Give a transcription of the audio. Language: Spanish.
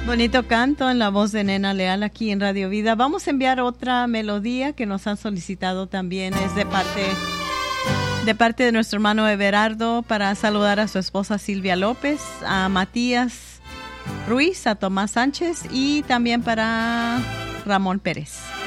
Bonito canto en la voz de Nena Leal aquí en Radio Vida. Vamos a enviar otra melodía que nos han solicitado también. Es de parte de nuestro hermano Everardo, para saludar a su esposa Silvia López, a Matías Ruiz, a Tomás Sánchez y también para Ramón Pérez.